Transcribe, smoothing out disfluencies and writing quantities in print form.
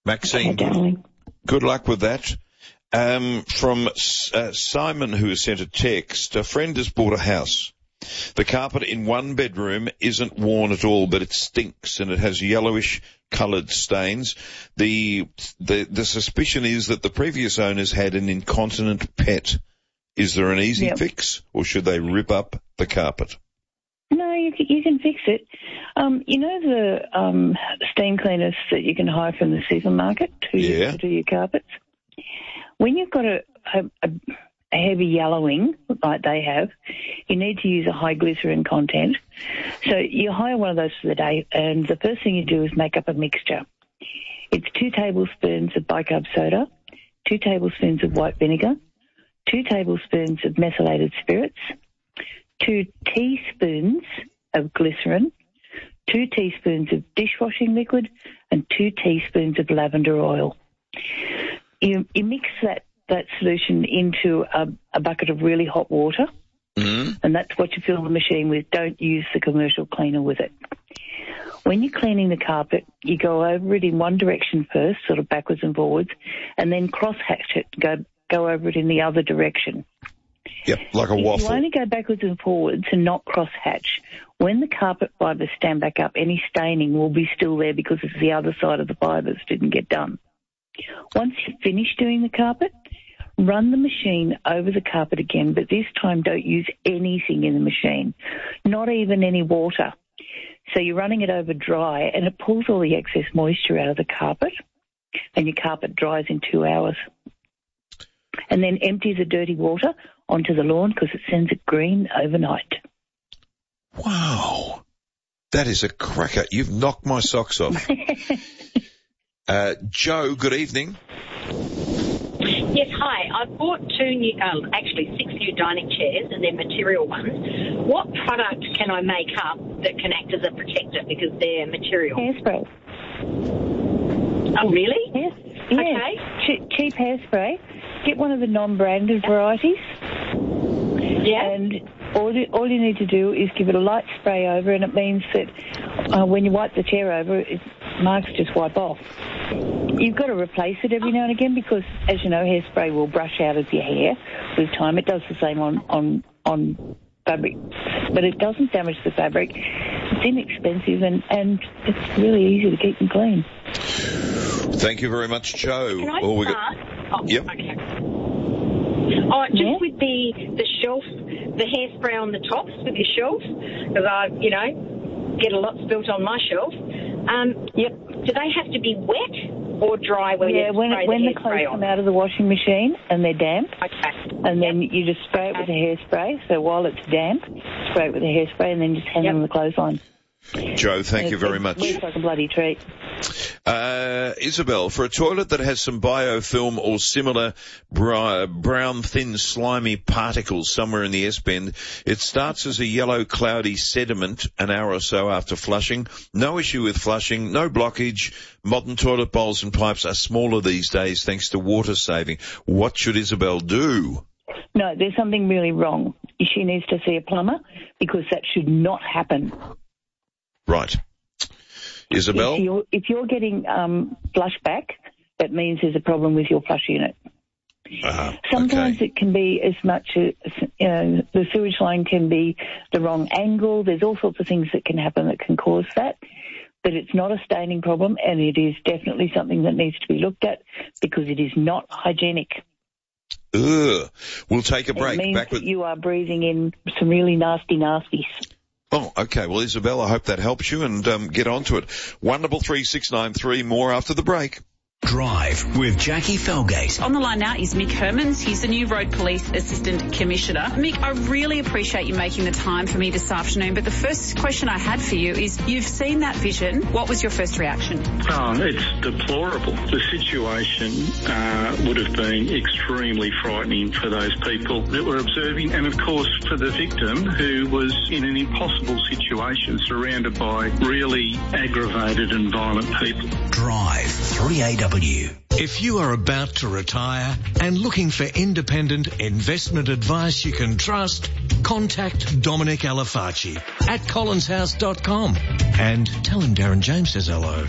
Maxine, Okay, darling. good luck with that. From Simon, who has sent a text, a friend has bought a house. The carpet in one bedroom isn't worn at all, but it stinks and it has yellowish coloured stains. The suspicion is that the previous owners had an incontinent pet. Is there an easy fix, or should they rip up the carpet? No, you can fix it. You know the steam cleaners that you can hire from the supermarket to do your carpets? When you've got a heavy yellowing, like they have, you need to use a high glycerin content. So you hire one of those for the day, and the first thing you do is make up a mixture. It's 2 tablespoons of bicarb soda, 2 tablespoons of white vinegar, 2 tablespoons of methylated spirits, 2 teaspoons of glycerin, 2 teaspoons of dishwashing liquid, and 2 teaspoons of lavender oil. You mix that solution into a bucket of really hot water, and that's what you fill the machine with. Don't use the commercial cleaner with it. When you're cleaning the carpet, you go over it in one direction first, sort of backwards and forwards, and then cross-hatch it, go over it in the other direction. Yep, like a waffle. You only go backwards and forwards and not cross-hatch. When the carpet fibres stand back up, any staining will be still there because it's the other side of the fibres didn't get done. Once you've finished doing the carpet, run the machine over the carpet again, but this time don't use anything in the machine, not even any water. So you're running it over dry, and it pulls all the excess moisture out of the carpet, and your carpet dries in 2 hours. And then empty the dirty water onto the lawn because it sends it green overnight. Wow. That is a cracker. You've knocked my socks off. Joe, good evening. Yes, hi. I've bought 6 new dining chairs, and they're material ones. What product can I make up that can act as a protector because they're material? Hairspray. Oh, really? Yes. Okay. Cheap hairspray. Get one of the non-branded varieties. Yeah. And all you need to do is give it a light spray over, and it means that when you wipe the chair over, marks just wipe off. You've got to replace it every now and again because, as you know, hairspray will brush out of your hair with time. It does the same on fabric, but it doesn't damage the fabric. It's inexpensive and it's really easy to keep them clean. Thank you very much, Joe. Can I ask? Yep. Okay. Just with the shelf, the hairspray on the tops with your shelf, because I, get a lot spilt on my shelf. Do they have to be wet or dry when you spray when the the clothes hairspray on? come out of the washing machine and they're damp, Okay. and then you just spray it with the hairspray. So while it's damp, spray it with the hairspray and then just hang on the clothesline. Joe, thank you very much. It looks like a bloody treat. Isabel, for a toilet that has some biofilm or similar brown, thin, slimy particles somewhere in the S-bend, it starts as a yellow, cloudy sediment an hour or so after flushing. No issue with flushing, no blockage. Modern toilet bowls and pipes are smaller these days thanks to water saving. What should Isabel do? No, there's something really wrong. She needs to see a plumber because that should not happen. Right. Isabel? If you're getting flushback, that means there's a problem with your flush unit. Sometimes it can be as much as, the sewage line can be the wrong angle. There's all sorts of things that can happen that can cause that. But it's not a staining problem, and it is definitely something that needs to be looked at because it is not hygienic. Ugh. We'll take a break. It means that you are breathing in some really nasty nasties. Oh, okay. Well, Isabel, I hope that helps you, and get onto it. 133 more after the break. Drive with Jackie Felgate. On the line now is Mick Hermans. He's the new Road Police Assistant Commissioner. Mick, I really appreciate you making the time for me this afternoon, but the first question I had for you is, you've seen that vision. What was your first reaction? Oh, it's deplorable. The situation would have been extremely frightening for those people that were observing, and of course for the victim who was in an impossible situation surrounded by really aggravated and violent people. Drive 3AW. If you are about to retire and looking for independent investment advice you can trust, contact Dominic Alafaci at collinshouse.com and tell him Darren James says hello.